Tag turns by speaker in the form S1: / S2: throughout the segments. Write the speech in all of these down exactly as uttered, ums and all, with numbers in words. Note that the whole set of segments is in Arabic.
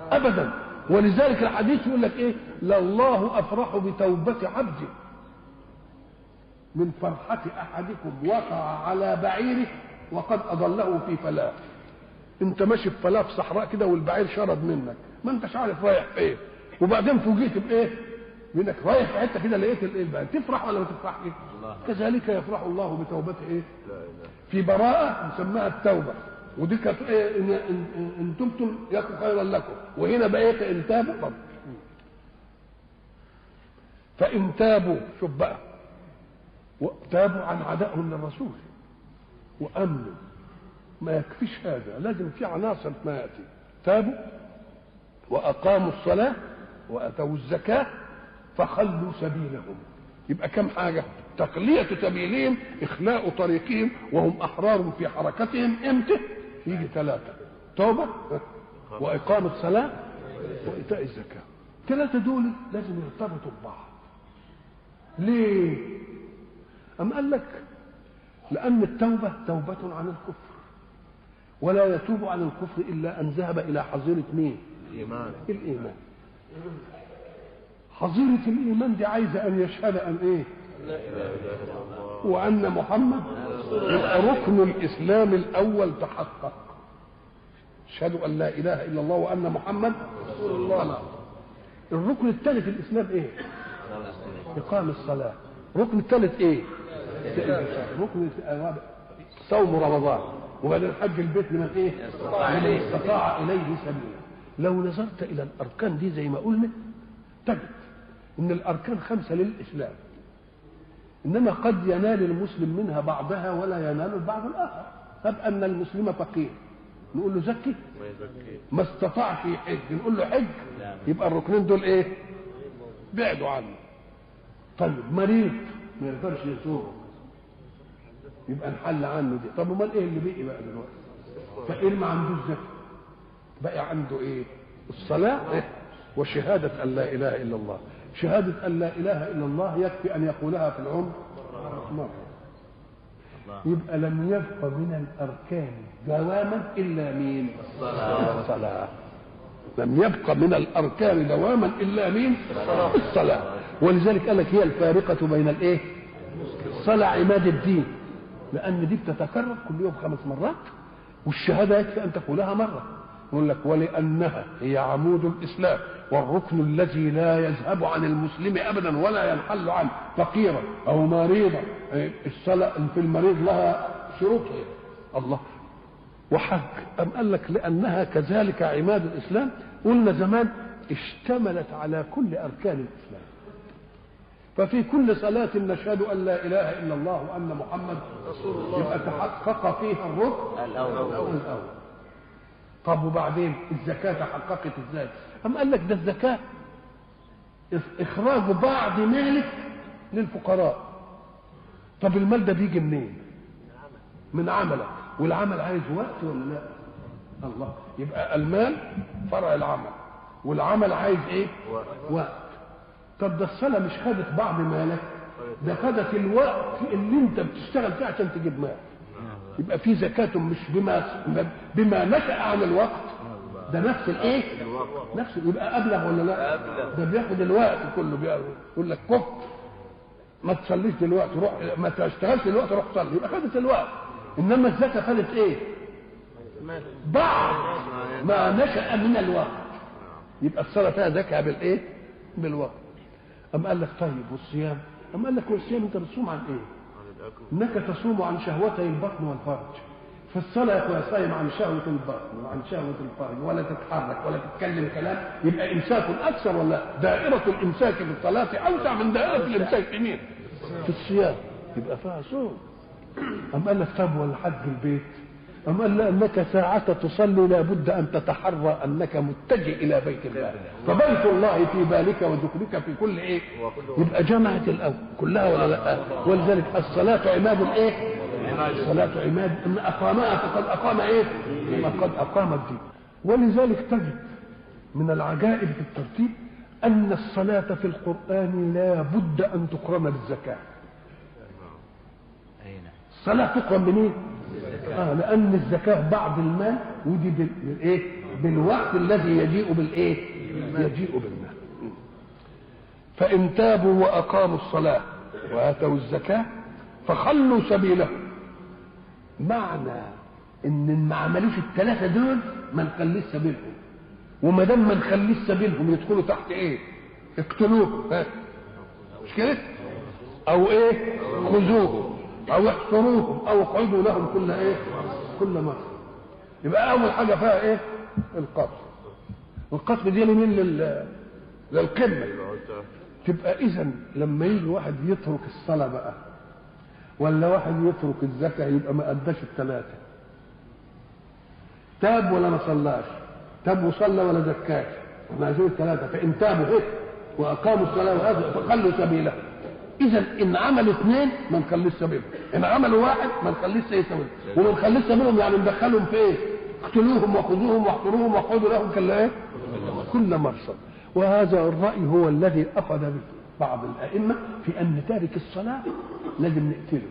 S1: ابدا. ولذلك الحديث يقول لك ايه؟ لله افرح بتوبه عبده من فرحه احدكم وقع على بعيره وقد اضله في فلاة. انت ماشي في فلاة في صحراء كده والبعير شرد منك، ما انتش عارف رايح فين، وبعدين فوجئت بايه؟ منك رايح في حته كده لقيت الايه البعير، تفرح ولا ما تفرحش؟ كذلك يفرح الله بتوبته ايه؟ في براءه نسميها التوبه، ودي كانت ايه؟ ان, إن, إن تبتم يكن خيرا لكم، وهنا بقيت ان تابوا طب فان تابوا، شوف بقى، وتابوا عن عدائهم للرسول وامنوا، ما يكفيش هذا، لازم في عناصر ما ياتي. تابوا واقاموا الصلاه واتوا الزكاه فخلوا سبيلهم. يبقى كم حاجه؟ تقليه سبيلهم، اخلاء طريقهم، وهم احرار في حركتهم. امتى؟ يجي ثلاثه: توبه واقامه صلاه وايتاء الزكاه. ثلاثه دول لازم يرتبطوا ببعض. ليه؟ أم قال لك لأن التوبة توبة عن الكفر، ولا يتوب عن الكفر إلا أن ذهب إلى حظيرة مين؟ الإيمان. الإيمان. حظيرة الإيمان دي عايزة أن يشهد أن إيه؟ لا إله إلا الله وأن محمد يبقى ركن الإسلام الأول تحقق. اشهدوا أن لا إله إلا الله وأن محمد رسول الله. الركن الثالث في الإسلام إيه؟ إقام الصلاة. الركن الثالث إيه؟ ركن الرابع صوم رمضان، وبعدين حج البيت لمن ايه؟ لمن استطاع اليه سبيلا. لو نظرت الى الاركان دي زي ما قلنا تجد ان الاركان خمسه للاسلام، انما قد ينال المسلم منها بعضها ولا ينال البعض الاخر. طب ان المسلم فقير نقول له زكي، ما استطاع في حج نقول له حج، يبقى الركنين دول ايه؟ بعدوا عنه. طيب مريض ما يقدرش يصوم، يبقى نحل عنه دي. طب امال ايه اللي بقي بقى دلوقتي؟ فقير ما عندوش زكاه، بقى عنده ايه؟ الصلاه إيه؟ وشهاده ان لا اله الا الله. شهاده ان لا اله الا الله يكفي ان يقولها في العمر مره. يبقى لم يبق من الاركان دواما الا مين؟ الصلاه. الصلاه لم يبق من الاركان دواما الا مين؟ الصلاه. ولذلك قال لك هي الفارقه بين الايه؟ الصلاه عماد الدين، لأن دي بتتكرر كل يوم خمس مرات، والشهادة يكفي أن تقولها مرة. يقول لك ولأنها هي عمود الإسلام والركن الذي لا يذهب عن المسلم أبدا ولا ينحل عنه، فقيرا أو مريضا. الصلاة في المريض لها شروطها الله. وحج أم قال لك لأنها كذلك عماد الإسلام. قلنا زمان اشتملت على كل أركان الإسلام، ففي كل صلاة نشهد أن لا إله إلا الله وأن محمد رسول الله، يبقى تحقق فيها الركن الأول. طب وبعدين الزكاة تحققت إزاي؟ أم قال لك ده الزكاة إخراج بعض مالك للفقراء. طب المال ده بيجي منين؟ من عملك، والعمل عايز وقت ولا لا؟ الله. يبقى المال فرع العمل، والعمل عايز إيه؟ وقت. طب ده الصلاة مش خدت بعض مالك، ده خدت الوقت اللي انت بتشتغل فيه عشان تجيب مال. يبقى في زكاة مش بما بما نشأ عن الوقت، ده نفس الايه؟ نفس. يبقى ابلغ ولا لا؟ ده بياخد الوقت كله. يقول لك كف ما تصليش دلوقتي، روح ما تشتغلش دلوقتي، روح صلي، يبقى خدت الوقت. انما الزكاة خدت ايه؟ بعض ما نشأ من الوقت. يبقى الصلاة فيها زكاة بالايه؟ بالوقت. أم قال لك طيب والصيام؟ أم قال لك والصيام أنت بتصوم عن إيه؟ إنك تصوم عن شهوتي البطن والفرج. في الصلاة يا صايم عن شهوة البطن وعن شهوة الفرج، ولا تتحرك ولا تتكلم كلام، يبقى إمساك أكثر ولا؟ دائرة الإمساك في الصلاة أوسع من دائرة الإمساك في مين؟ في الصيام. يبقى فيها صوم. أم قال لك طب والحج البيت؟ أم قال لأنك ساعة تصلي لابد أن تتحرى أنك متجه إلى بيت الله، فبيت الله في بالك وذكرك في كل إيه؟ يبقى جمعت الأول كلها ولا لا؟ ولذلك الصلاة عماد الإيه؟ الصلاة عماد، إن أقامها فقد أقام إيه؟ فقد أقام الدين. ولذلك تجد من العجائب في الترتيب أن الصلاة في القرآن لا بد أن تقرن بالزكاة. الصلاة تقرن بمين؟ آه لأن الزكاة بعض المال ودي بالإيه؟ بالوقت الذي يجيء بالايه؟ يجيء بالماء. فإن تابوا وأقاموا الصلاة وآتوا الزكاة فخلوا سبيلهم. معنى إن ما عملوش الثلاثة دول ما نخليش سبيلهم، وما دام ما نخليش سبيلهم يدخلوا تحت إيه؟ اقتلوهم، ها مش كده؟ أو إيه؟ خذوهم أو احصروهم أو اقعدوا لهم كل إيه؟ كل مرة. يبقى أول حاجة فيها إيه؟ القتل. القتل دي لمين؟ لل للقمة. تبقى إذن لما يجي واحد يترك الصلاة بقى ولا واحد يترك الزكاة يبقى ما أداش الثلاثة. تاب ولا ما صلاش؟ تاب وصلى ولا زكاش؟ احنا عايزين الثلاثة. فإن تابوا هيك وأقاموا الصلاة فخلوا سبيله. إذا إن عملوا اثنين ما نخليش سبيلهم، إن عملوا واحد ما نخليش سبيلهم، وما نخليش سبيلهم يعني ندخلهم في إيه؟ اقتلوهم وخذوهم واحصروهم واقعدوا لهم كل إيه؟ كل مرصد. وهذا الرأي هو الذي أخذ به بعض الأئمة في أن تارك الصلاة لازم نقتله.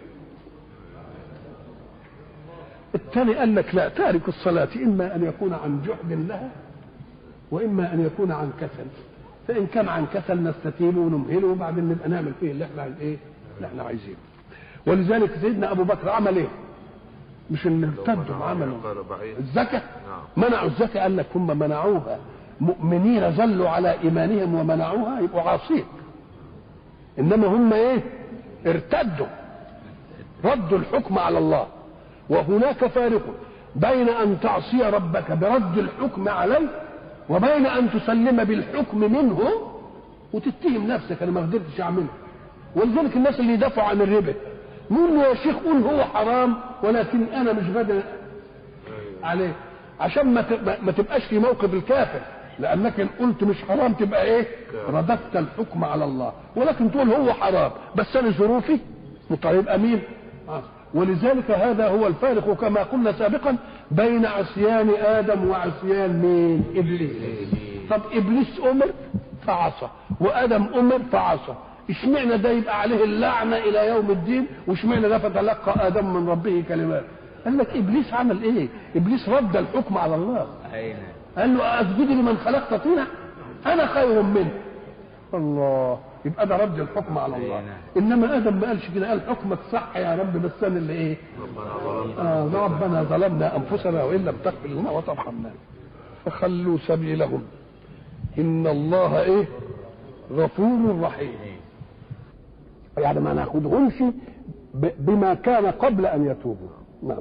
S1: الثاني قال لك لا، تارك الصلاة إما أن يكون عن جحد لها وإما أن يكون عن كسل. فإن كان عن كسل نستتيبه ونمهله وبعدين نبقى نعمل فيه اللي احنا ايه؟ اللي احنا عايزينه. ولذلك سيدنا أبو بكر عمل ايه؟ مش اللي ارتدوا عملوا الزكاة، منعوا الزكاة. قال لك هم منعوها مؤمنين ظلوا على إيمانهم ومنعوها يبقوا عاصين، إنما هم إيه؟ ارتدوا، ردوا الحكم على الله. وهناك فارق بين أن تعصي ربك برد الحكم عليه وبين أن تسلم بالحكم منه وتتهم نفسك أنا ما قدرتش أعمله. ولذلك الناس اللي يدافعوا عن الربا يقول له يا شيخ قول هو حرام ولكن أنا مش قادر عليه، عشان ما ما تبقاش في موقف الكافر، لأنك إن قلت مش حرام تبقى إيه؟ رددت الحكم على الله. ولكن تقول هو حرام بس أنا ظروفي مطالب أمين. ولذلك هذا هو الفارق كما قلنا سابقا بين عصيان آدم وعصيان مين؟ إبليس. طب إبليس أمر فعصى وآدم أمر فعصى، اشمعنى ده يبقى عليه اللعنة إلى يوم الدين واشمعنى ده فتلقى آدم من ربه كلمات؟ قال لك إبليس عمل إيه؟ إبليس رد الحكم على الله، قال له أسجد لمن خلقت طينا أنا خير منه. الله، يبقى ده رد الحكم على الله. انما ادم ما قالش كده، قال حكمك صح يا رب بس انا اللي ايه؟ آه ربنا ظلمنا انفسنا وان لم تغفر لنا وترحمنا. فخلوا سبيلهم ان الله ايه؟ غفور رحيم. يعني ما ناخذهمش بما كان قبل ان يتوبوا. نعم.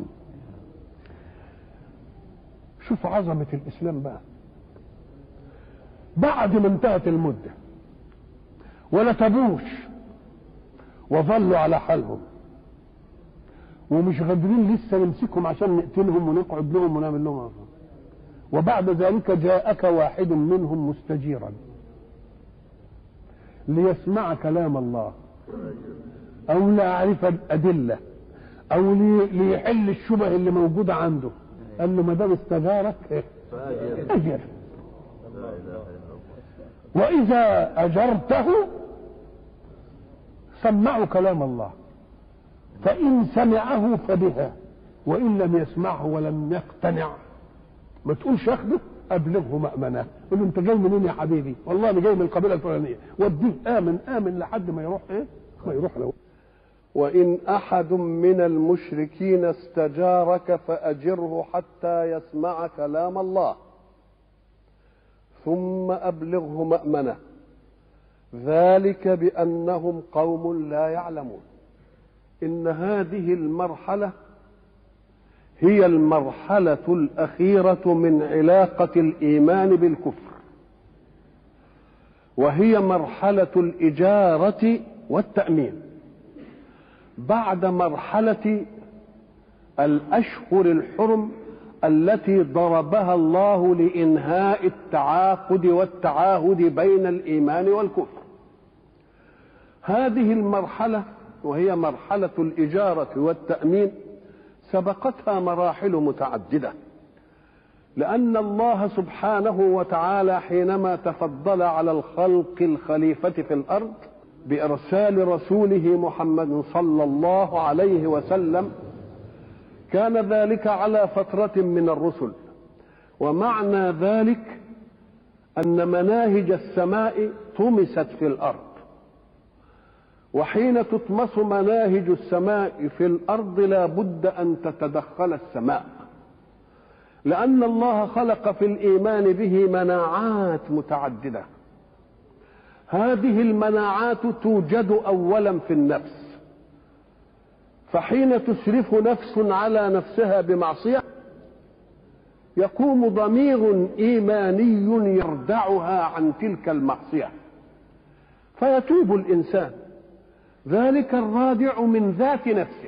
S1: شوف عظمه الاسلام بقى بعد ما انتهت المده ولا تبوش وظلوا على حالهم ومش قادرين لسه نمسكهم عشان نقتلهم ونقعد لهم ونعمل لهم عظم. وبعد ذلك جاءك واحد منهم مستجيرا ليسمع كلام الله او ليعرف الادله او ليحل الشبه اللي موجوده عنده. قال له ما دام استجارك اجر، وإذا أجرته سمعوا كلام الله، فإن سمعه فبها وإن لم يسمعه ولم يقتنع ما تقولش ياخده، أبلغه مأمنة. قل له أنت جاي منين يا حبيبي؟ والله أنا جاي من القبيلة الفلانية، وديه آمن آمن لحد ما يروح إيه؟ ما يروح له. وإن أحد من المشركين استجارك فأجره حتى يسمع كلام الله ثم أبلغه مأمنة، ذلك بأنهم قوم لا يعلمون. إن هذه المرحلة هي المرحلة الأخيرة من علاقة الإيمان بالكفر، وهي مرحلة الإجارة والتأمين بعد مرحلة الأشهر الحرم التي ضربها الله لإنهاء التعاقد والتعاهد بين الإيمان والكفر. هذه المرحلة وهي مرحلة الإجارة والتأمين سبقتها مراحل متعددة، لأن الله سبحانه وتعالى حينما تفضل على الخلق الخليفة في الأرض بإرسال رسوله محمد صلى الله عليه وسلم كان ذلك على فترة من الرسل،
S2: ومعنى ذلك أن مناهج السماء طمست في الأرض، وحين تطمس مناهج السماء في الأرض لا بد أن تتدخل السماء، لأن الله خلق في الإيمان به مناعات متعددة. هذه المناعات توجد أولا في النفس، فحين تشرف نفس على نفسها بمعصية يقوم ضمير إيماني يردعها عن تلك المعصية فيتوب الإنسان، ذلك الرادع من ذات نفسه،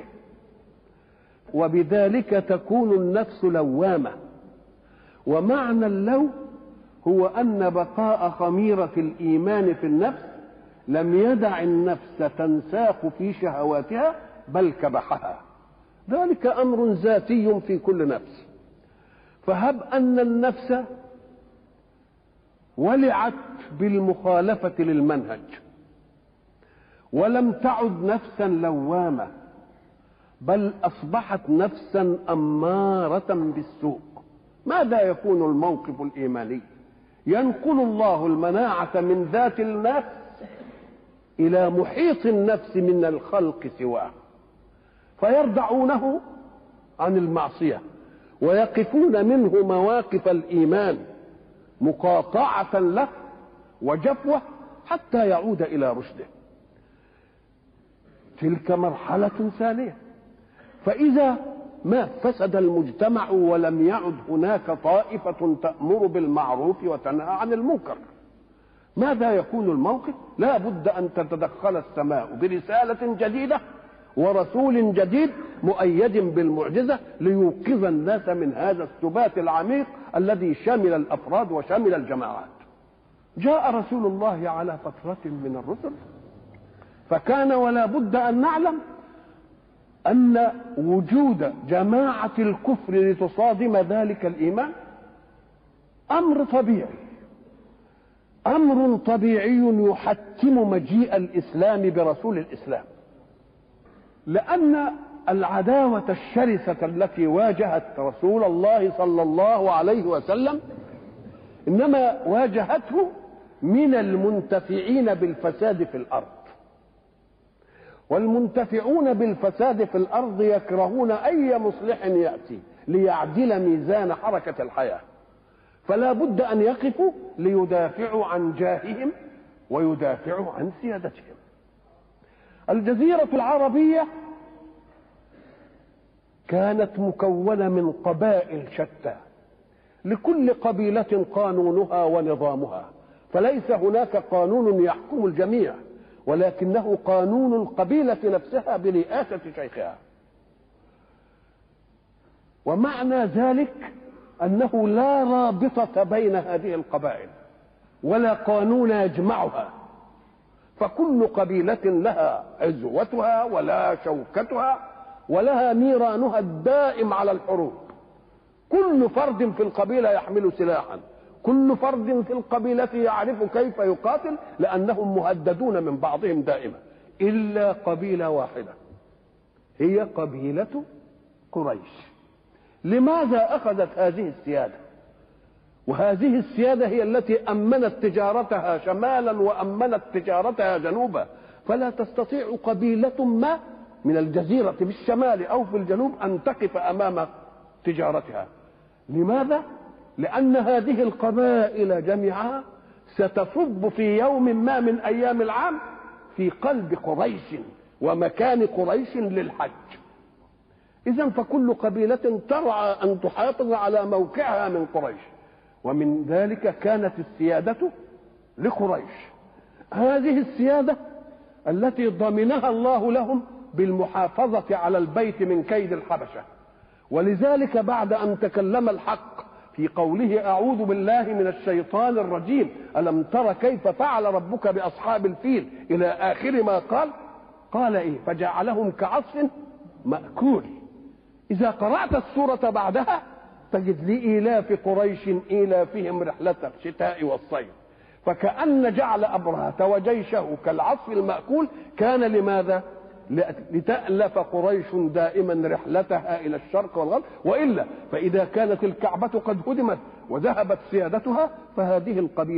S2: وبذلك تكون النفس لوامة. ومعنى اللوم هو أن بقاء خميرة الإيمان في النفس لم يدع النفس تنساق في شهواتها بل كبحها، ذلك أمر ذاتي في كل نفس. فهب أن النفس ولعت بالمخالفة للمنهج ولم تعد نفسا لوامة بل أصبحت نفسا أمارة بالسوء، ماذا يكون الموقف الإيماني؟ ينقل الله المناعة من ذات النفس إلى محيط النفس من الخلق سواه، فيردعونه عن المعصية ويقفون منه مواقف الإيمان مقاطعة له وجفوة حتى يعود إلى رشده. تلك مرحلة ثانية. فإذا ما فسد المجتمع ولم يعد هناك طائفة تأمر بالمعروف وتنهى عن المنكر، ماذا يكون الموقف؟ لا بد أن تتدخل السماء برسالة جديدة ورسول جديد مؤيد بالمعجزة ليوقظ الناس من هذا السبات العميق الذي شمل الأفراد وشمل الجماعات. جاء رسول الله على فترة من الرسل، فكان ولا بد أن نعلم أن وجود جماعة الكفر لتصادم ذلك الإيمان أمر طبيعي، أمر طبيعي يحتم مجيء الإسلام برسول الإسلام، لأن العداوة الشرسة التي واجهت رسول الله صلى الله عليه وسلم إنما واجهته من المنتفعين بالفساد في الأرض، والمنتفعون بالفساد في الأرض يكرهون أي مصلح يأتي ليعدل ميزان حركة الحياة، فلا بد أن يقفوا ليدافعوا عن جاههم ويدافعوا عن سيادتهم. الجزيرة العربية كانت مكونة من قبائل شتى، لكل قبيلة قانونها ونظامها، فليس هناك قانون يحكم الجميع، ولكنه قانون القبيلة نفسها برئاسة شيخها. ومعنى ذلك أنه لا رابطة بين هذه القبائل ولا قانون يجمعها، فكل قبيلة لها عزوتها ولا شوكتها ولها نيرانها الدائم على الحروب. كل فرد في القبيلة يحمل سلاحا، كل فرد في القبيلة يعرف كيف يقاتل، لأنهم مهددون من بعضهم دائما، إلا قبيلة واحدة هي قبيلة قريش. لماذا أخذت هذه السيادة؟ وهذه السيادة هي التي أمنت تجارتها شمالا وأمنت تجارتها جنوبا، فلا تستطيع قبيلة ما من الجزيرة في الشمال أو في الجنوب أن تقف أمام تجارتها. لماذا؟ لأن هذه القبائل جميعها ستصب في يوم ما من أيام العام في قلب قريش ومكان قريش للحج. إذن فكل قبيلة ترعى أن تحافظ على موقعها من قريش، ومن ذلك كانت السيادة لقريش. هذه السيادة التي ضمنها الله لهم بالمحافظة على البيت من كيد الحبشة. ولذلك بعد أن تكلم الحق في قوله أعوذ بالله من الشيطان الرجيم ألم تر كيف فعل ربك بأصحاب الفيل إلى آخر ما قال، قال إيه؟ فجعلهم كعصف مأكول. إذا قرأت السورة بعدها تجد لإيلاف قريش إيلافهم رحلة الشتاء والصيف، فكأن جعل أبرهة وجيشه كالعصف المأكول كان لماذا؟ لتألف قريش دائما رحلتها إلى الشرق والغرب، وإلا فإذا كانت الكعبة قد هدمت وذهبت سيادتها، فهذه القبيلة